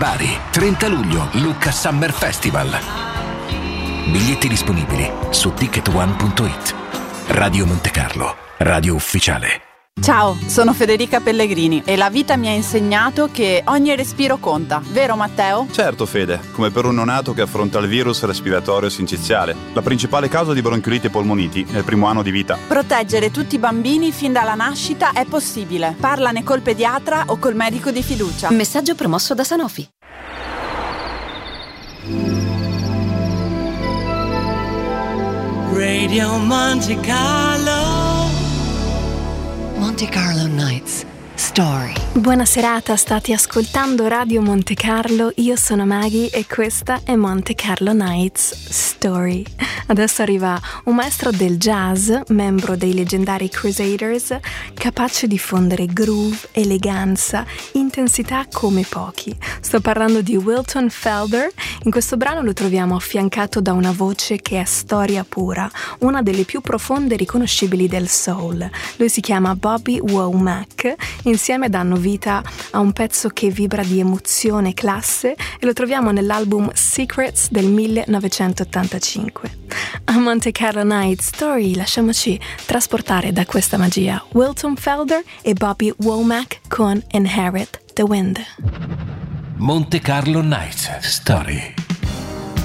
Bari. 30 luglio, Lucca Summer Festival. Biglietti disponibili su ticketone.it. Radio Monte Carlo, radio ufficiale. Ciao, sono Federica Pellegrini e la vita mi ha insegnato che ogni respiro conta, vero Matteo? Certo Fede, come per un neonato che affronta il virus respiratorio sinciziale, la principale causa di bronchioliti e polmoniti nel primo anno di vita. Proteggere tutti i bambini fin dalla nascita è possibile. Parlane col pediatra o col medico di fiducia. Messaggio promosso da Sanofi. Radio Monte Carlo. Monte Carlo Nights Story. Buona serata, state ascoltando Radio Monte Carlo, io sono Maggie e questa è Monte Carlo Nights Story. Adesso arriva un maestro del jazz, membro dei leggendari Crusaders, capace di fondere groove, eleganza, intensità come pochi. Sto parlando di Wilton Felder. In questo brano lo troviamo affiancato da una voce che è storia pura, una delle più profonde e riconoscibili del soul. Lui si chiama Bobby Womack. Insieme danno vita a un pezzo che vibra di emozione e classe e lo troviamo nell'album Secrets del 1985. A Monte Carlo Night Story lasciamoci trasportare da questa magia. Wilton Felder e Bobby Womack con Inherit the Wind. Monte Carlo Nights Story.